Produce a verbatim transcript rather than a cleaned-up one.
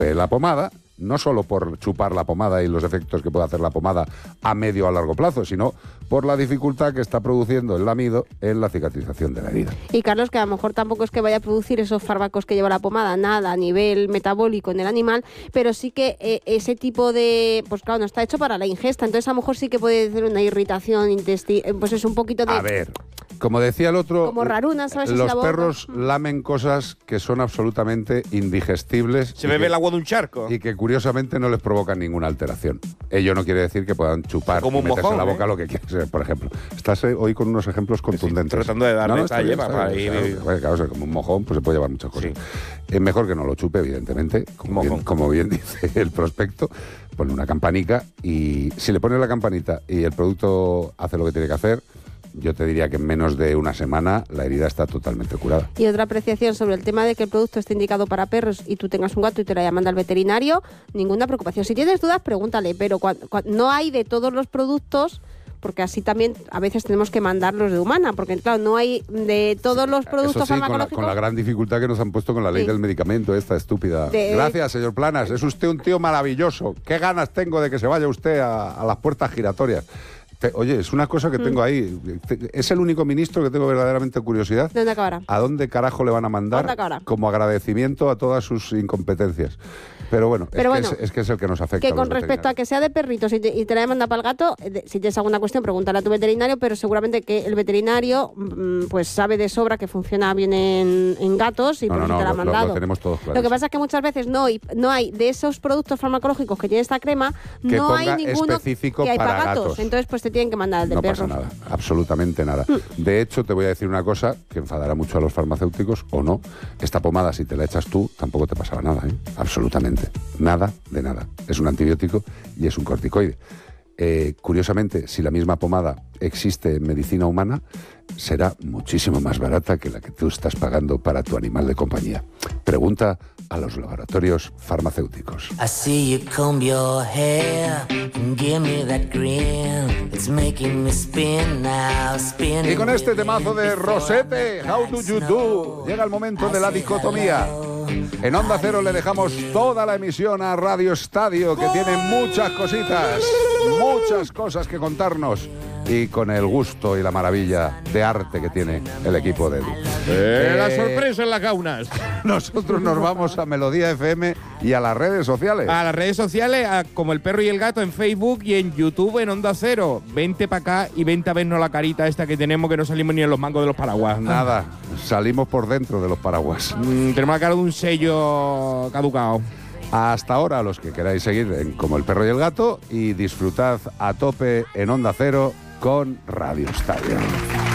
la pomada, no solo por chupar la pomada y los efectos que puede hacer la pomada a medio o a largo plazo, sino por la dificultad que está produciendo el lamido en la cicatrización de la herida. Y Carlos, que a lo mejor tampoco es que vaya a producir esos fármacos que lleva la pomada, nada a nivel metabólico en el animal, pero sí que eh, ese tipo de, pues claro, no está hecho para la ingesta, entonces a lo mejor sí que puede ser una irritación intestinal, pues es un poquito de... A ver, como decía el otro, como raruna, ¿sabes? Los perros lamen cosas que son absolutamente indigestibles. Se bebe que, el agua de un charco. Y que curiosamente no les provocan ninguna alteración. Ello no quiere decir que puedan chupar como y meterse mojón, en la boca ¿eh? lo que quieras, por ejemplo. Estás eh, hoy con unos ejemplos contundentes. Sí, tratando de darle no, no, esta bien, lleva está para bien, ir... claro, claro, o sea, como un mojón pues se puede llevar muchas cosas. Sí. Es mejor que no lo chupe, evidentemente, como bien, como bien dice el prospecto. Pone una campanica y si le pones la campanita y el producto hace lo que tiene que hacer, yo te diría que en menos de una semana la herida está totalmente curada. Y otra apreciación sobre el tema de que el producto esté indicado para perros y tú tengas un gato y te lo haya mandado al veterinario, ninguna preocupación. Si tienes dudas, pregúntale, pero cuando, cuando, no hay de todos los productos, porque así también a veces tenemos que mandarlos de humana, porque claro, no hay de todos los productos Eso sí, farmacológicos. Con la, con la gran dificultad que nos han pusto con la ley sí. del medicamento, esta estúpida. De... Gracias, señor Planas, es usted un tío maravilloso. Qué ganas tengo de que se vaya usted a, a las puertas giratorias. Oye, es una cosa que tengo ahí. Es el único ministro que tengo verdaderamente curiosidad. ¿Dónde acabará? ¿A dónde carajo le van a mandar como agradecimiento a todas sus incompetencias? Pero bueno, Pero es, bueno que es, es que es el que nos afecta. Que con respecto a que sea de perritos y te, y te la manda para el gato, si tienes alguna cuestión, pregúntale a tu veterinario, pero seguramente que el veterinario pues sabe de sobra que funciona bien en, en gatos y no, por no, eso te no, la ha lo, mandado. Lo tenemos todos claro. Lo que pasa es que muchas veces no, no hay de esos productos farmacológicos que tiene esta crema, que no hay ninguno específico que hay para para gatos. gatos. Entonces pues te tienen que mandar el de no perros. No pasa nada, absolutamente nada. De hecho, te voy a decir una cosa que enfadará mucho a los farmacéuticos, o no. Esta pomada, si te la echas tú, tampoco te pasará nada, ¿eh? Absolutamente. Nada de nada. Es un antibiótico y es un corticoide. Eh, curiosamente, si la misma pomada existe en medicina humana, será muchísimo más barata que la que tú estás pagando para tu animal de compañía. Pregunta a los laboratorios farmacéuticos. I see you comb your hair and give me that grin. It's making me spin now, spin. Y con este temazo de Rosette, How Do You Do, llega el momento de la dicotomía. En Onda Cero le dejamos toda la emisión a Radio Estadio, que tiene muchas cositas, muchas cosas que contarnos. Y con el gusto y la maravilla de arte que tiene el equipo de Edu. Eh, la sorpresa en las gaunas. Nosotros nos vamos a Melodía F M y a las redes sociales. A las redes sociales, a, como El Perro y el Gato en Facebook y en YouTube en Onda Cero. Vente para acá y vente a vernos la carita esta que tenemos, que no salimos ni en los mangos de los paraguas. Nada, salimos por dentro de los paraguas. Mm, tenemos la cara de un sello caducado. Hasta ahora, los que queráis seguir en Como El Perro y el Gato, y disfrutad a tope en Onda Cero con Radio Estadio.